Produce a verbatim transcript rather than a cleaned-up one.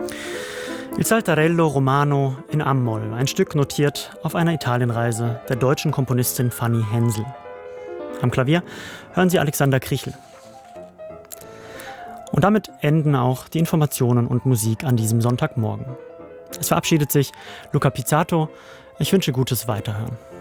Il Saltarello Romano in A-Moll, ein Stück notiert auf einer Italienreise der deutschen Komponistin Fanny Hensel. Am Klavier hören Sie Alexander Krichel. Und damit enden auch die Informationen und Musik an diesem Sonntagmorgen. Es verabschiedet sich Luca Pizzato. Ich wünsche gutes Weiterhören.